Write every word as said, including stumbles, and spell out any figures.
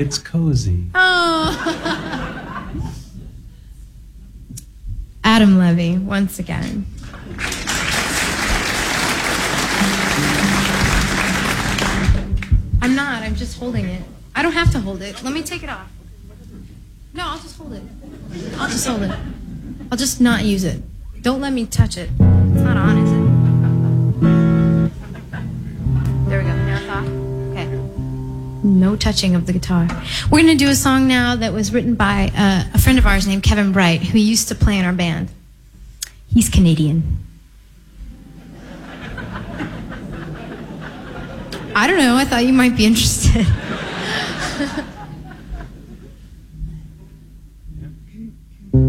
It's cozy. Oh. Adam Levy, once again. I'm not, I'm just holding it. I don't have to hold it. Let me take it off. No, I'll just hold it. I'll just hold it. I'll just not use it. Don't let me touch it. It's not on, is it? There we go. Now it's off. Okay. No touching of the guitar. We're going to do a song now that was written by uh, a friend of ours named Kevin Bright, who used to play in our band. He's Canadian. I don't know. I thought you might be interested.